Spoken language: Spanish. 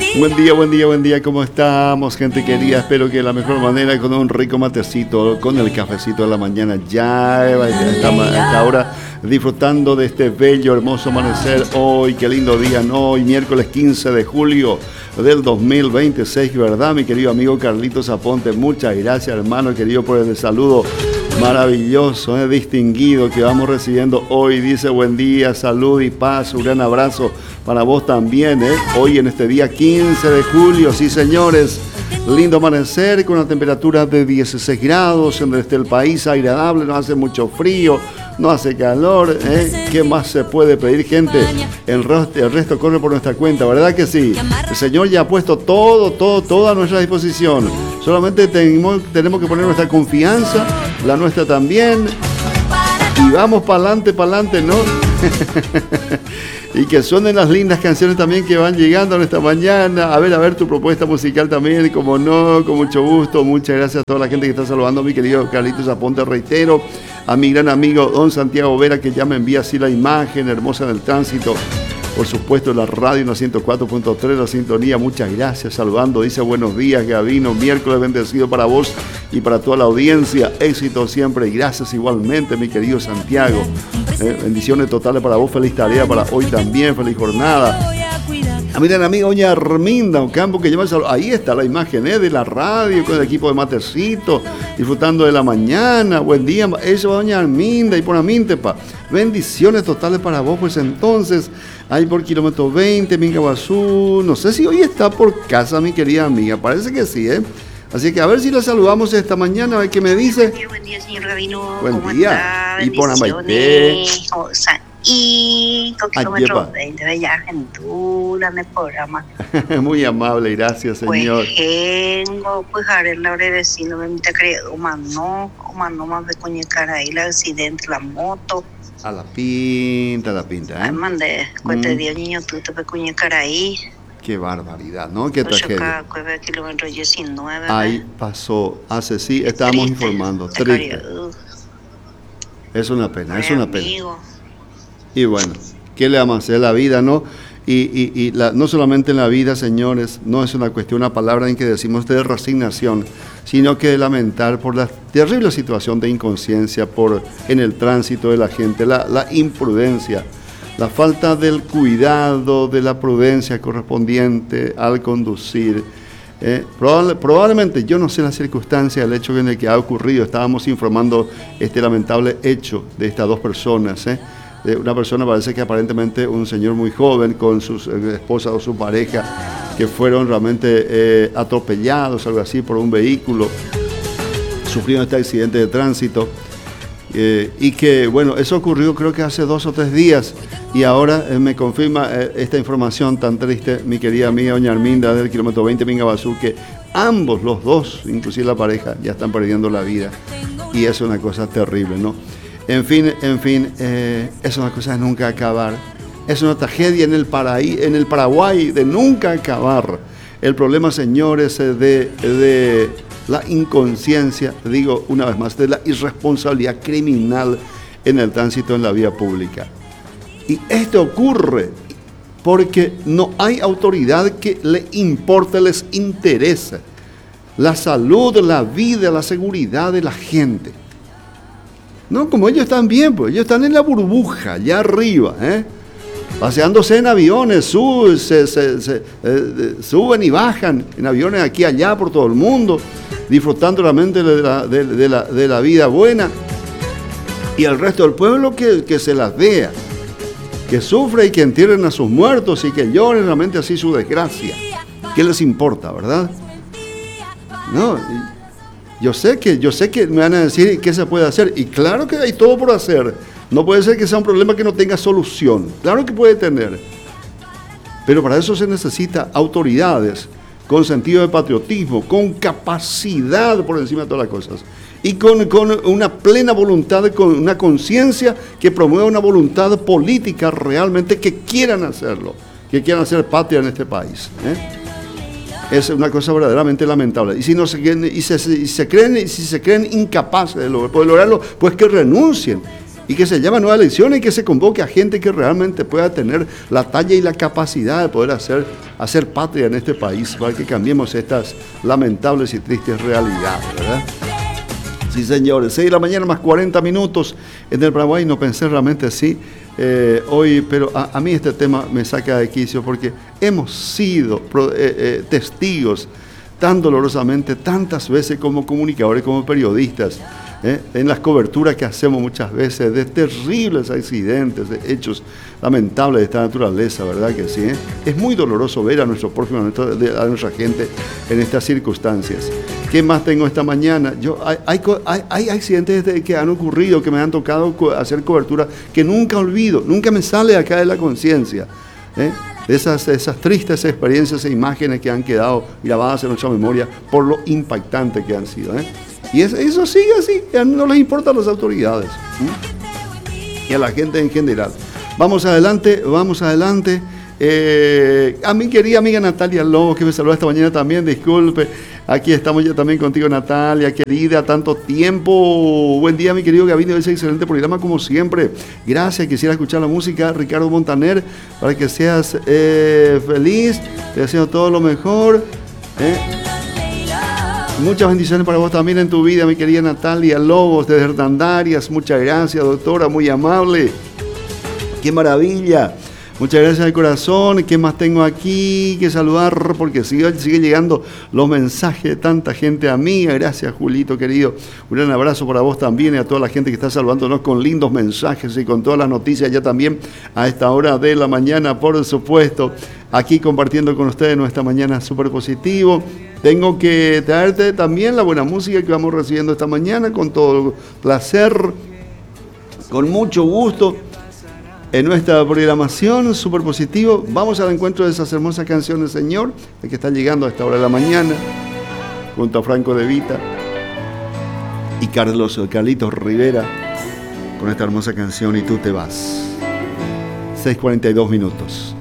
Buen día, ¿cómo estamos, gente querida? Espero que de la mejor manera, con un rico matecito, con el cafecito de la mañana, ya estamos a esta hora disfrutando de este bello, hermoso amanecer hoy, qué lindo día, ¿no? Hoy miércoles 15 de julio del 2026, ¿verdad, mi querido amigo Carlitos Aponte? Muchas gracias, hermano querido, por el saludo maravilloso, distinguido que vamos recibiendo hoy. Dice buen día, salud y paz, un gran abrazo para vos también, hoy en este día 15 de julio, sí señores, lindo amanecer con una temperatura de 16 grados en el país, agradable, no hace mucho frío, no hace calor, ¿qué más se puede pedir, gente? El resto corre por nuestra cuenta, ¿verdad que sí? El Señor ya ha puesto todo a nuestra disposición, solamente tenemos que poner nuestra confianza, la nuestra también, y vamos para adelante, ¿no? Y que suenen las lindas canciones también que van llegando en esta mañana. A ver tu propuesta musical también, como no, con mucho gusto. Muchas gracias a toda la gente que está saludando a mi querido Carlitos Aponte, reitero, a mi gran amigo don Santiago Vera, que ya me envía así la imagen hermosa del tránsito. Por supuesto, la radio en la 104.3, la sintonía. Muchas gracias, saludando. Dice buenos días, Gabino. Miércoles bendecido para vos y para toda la audiencia. Éxito siempre y gracias igualmente, mi querido Santiago. Bendiciones totales para vos. Feliz tarea para hoy también. Feliz jornada. Miren, amiga doña Arminda Ocampo, que lleva ahí está la imagen de la radio con el equipo de matecito, disfrutando de la mañana. Buen día, eso doña Arminda y por Amintepa. Bendiciones totales para vos, pues entonces, ahí por kilómetro 20, Mingaguazú. No sé si hoy está por casa, mi querida amiga, parece que sí, Así que a ver si la saludamos esta mañana, a ver qué me dice. Buen día, señor Gabino. Buen ¿Cómo día. Está? Y por Amaité. Y con kilómetro 20 de Argentina, en el programa. Muy amable, gracias, señor. Pues vengo, pues haré la hora de vecino, me te creo, mano más de coñecar ahí el accidente, la moto. A la pinta, Ay, mandé, cuente Dios, niño, tú te puedes coñecar ahí. Qué barbaridad, ¿no? Qué tragedia. Kilómetro 19. Ahí pasó, sí, estábamos triste, informando. Triste. Es una pena, es una pena. Y bueno, ¿qué le vamos a hacer? La vida, ¿no? Y no solamente en la vida, señores, no es una cuestión, una palabra en que decimos de resignación, sino que de lamentar por la terrible situación de inconsciencia en el tránsito de la gente, la imprudencia, la falta del cuidado, de la prudencia correspondiente al conducir. Probablemente, yo no sé la circunstancia, el hecho en el que ha ocurrido, estábamos informando este lamentable hecho de estas dos personas, Una persona, parece que aparentemente un señor muy joven con su esposa o su pareja, que fueron realmente atropellados, algo así, por un vehículo, sufrieron este accidente de tránsito, y que, bueno, eso ocurrió creo que hace 2 o 3 días, y ahora me confirma esta información tan triste, mi querida amiga doña Arminda del kilómetro 20 Mingaguazú, que ambos, los dos, inclusive la pareja, ya están perdiendo la vida, y es una cosa terrible, ¿no? En fin, es una cosa de nunca acabar. Es una tragedia en el Paraguay de nunca acabar. El problema, señores, de la inconsciencia, digo una vez más, de la irresponsabilidad criminal en el tránsito en la vía pública. Y esto ocurre porque no hay autoridad que le importe, les interese la salud, la vida, la seguridad de la gente. No, como ellos están bien, pues ellos están en la burbuja, allá arriba, paseándose en aviones, suben y bajan en aviones aquí y allá por todo el mundo, disfrutando realmente de la vida buena, y el resto del pueblo que se las vea, que sufre y que entierren a sus muertos y que lloren realmente así su desgracia. ¿Qué les importa, verdad? No. Yo sé que me van a decir qué se puede hacer, y claro que hay todo por hacer. No puede ser que sea un problema que no tenga solución. Claro que puede tener. Pero para eso se necesita autoridades con sentido de patriotismo, con capacidad por encima de todas las cosas, y con una plena voluntad, con una conciencia que promueva una voluntad política realmente, que quieran hacerlo, que quieran hacer patria en este país, Es una cosa verdaderamente lamentable. Y si se creen incapaces de poder lograrlo, pues que renuncien y que se llame nuevas elecciones y que se convoque a gente que realmente pueda tener la talla y la capacidad de poder hacer patria en este país, para que cambiemos estas lamentables y tristes realidades, ¿verdad? Sí, señores, 6 de la mañana más 40 minutos en el Paraguay. No pensé realmente así hoy, pero a mí este tema me saca de quicio porque hemos sido testigos tan dolorosamente, tantas veces como comunicadores, como periodistas, en las coberturas que hacemos muchas veces de terribles accidentes, de hechos lamentables de esta naturaleza, ¿verdad que sí? Es muy doloroso ver a nuestro prójimo, a nuestra gente en estas circunstancias. ¿Qué más tengo esta mañana? Hay accidentes que han ocurrido, que me han tocado hacer cobertura, que nunca olvido, nunca me sale acá de la conciencia, esas tristes experiencias e imágenes que han quedado grabadas en nuestra memoria por lo impactante que han sido. Y eso sigue así, no les importa a las autoridades y a la gente en general. Vamos adelante. A mi querida amiga Natalia Lobos, que me saludó esta mañana también, disculpe. Aquí estamos ya también contigo, Natalia, querida, tanto tiempo. Buen día, mi querido Gabino, ese excelente programa como siempre. Gracias, quisiera escuchar la música, Ricardo Montaner, para que seas feliz. Te deseo todo lo mejor. Muchas bendiciones para vos también en tu vida, mi querida Natalia Lobos, desde Hernandarias. Muchas gracias, doctora, muy amable. ¡Qué maravilla! Muchas gracias de corazón. ¿Qué más tengo aquí que saludar? Porque sigue llegando los mensajes de tanta gente amiga. Gracias, Julito, querido. Un gran abrazo para vos también y a toda la gente que está saludándonos con lindos mensajes y con todas las noticias ya también a esta hora de la mañana, por supuesto. Aquí compartiendo con ustedes nuestra mañana súper positivo. Tengo que traerte también la buena música que vamos recibiendo esta mañana con todo placer, con mucho gusto. En nuestra programación súper positivo, vamos al encuentro de esas hermosas canciones, Señor, que está llegando a esta hora de la mañana, junto a Franco De Vita y Carlitos Rivera, con esta hermosa canción Y tú te vas. 6:42 minutos.